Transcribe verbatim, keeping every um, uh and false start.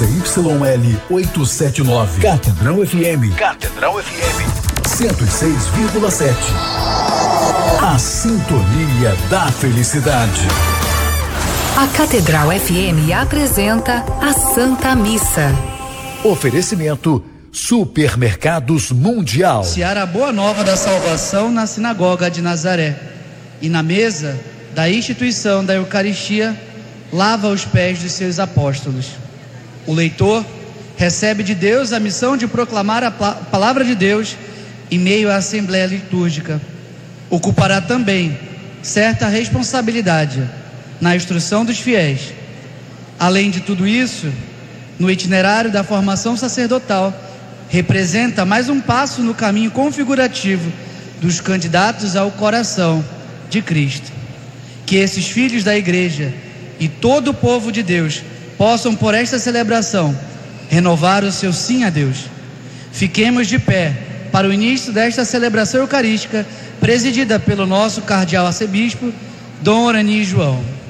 Z Y L oitocentos e setenta e nove. Catedral F M. Catedral F M. cento e seis vírgula sete. A sintonia da felicidade. A Catedral F M apresenta a Santa Missa. Oferecimento Supermercados Mundial. Anunciar a boa nova da salvação na sinagoga de Nazaré. E na mesa da instituição da Eucaristia, lava os pés dos seus apóstolos. O leitor recebe de Deus a missão de proclamar a palavra de Deus em meio à assembleia litúrgica. Ocupará também certa responsabilidade na instrução dos fiéis. Além de tudo isso, no itinerário da formação sacerdotal, representa mais um passo no caminho configurativo dos candidatos ao coração de Cristo. Que esses filhos da igreja e todo o povo de Deus possam, por esta celebração, renovar o seu sim a Deus. Fiquemos de pé para o início desta celebração eucarística, presidida pelo nosso cardeal arcebispo, Dom Orani João.